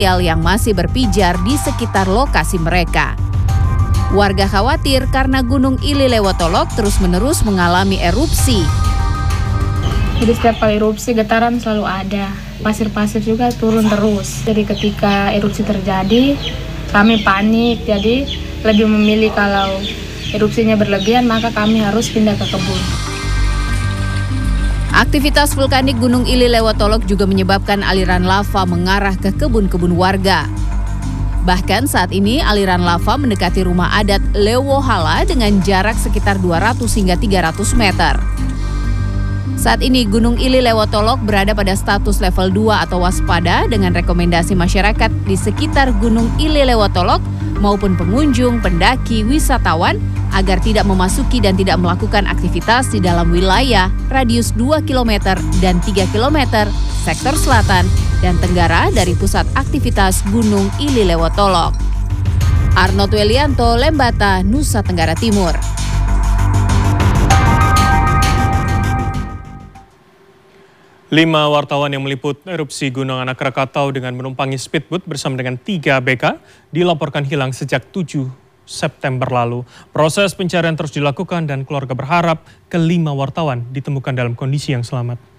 yang masih berpijar di sekitar lokasi mereka. Warga khawatir karena Gunung Ili Lewotolok terus-menerus mengalami erupsi. Jadi setiap kali erupsi getaran selalu ada, pasir-pasir juga turun terus. Jadi ketika erupsi terjadi, kami panik, jadi lebih memilih kalau erupsinya berlebihan maka kami harus pindah ke kebun. Aktivitas vulkanik Gunung Ili Lewotolok juga menyebabkan aliran lava mengarah ke kebun-kebun warga. Bahkan saat ini aliran lava mendekati rumah adat Lewohala dengan jarak sekitar 200 hingga 300 meter. Saat ini Gunung Ili Lewotolok berada pada status level 2 atau waspada dengan rekomendasi masyarakat di sekitar Gunung Ili Lewotolok maupun pengunjung, pendaki, wisatawan agar tidak memasuki dan tidak melakukan aktivitas di dalam wilayah radius 2 km dan 3 km sektor selatan dan tenggara dari pusat aktivitas Gunung Ili Lewotolok. Arnold Welianto, Lembata, Nusa Tenggara Timur. Lima wartawan yang meliput erupsi Gunung Anak Krakatau dengan menumpangi speedboat bersama dengan 3 ABK dilaporkan hilang sejak 7 September lalu. Proses pencarian terus dilakukan dan keluarga berharap kelima wartawan ditemukan dalam kondisi yang selamat.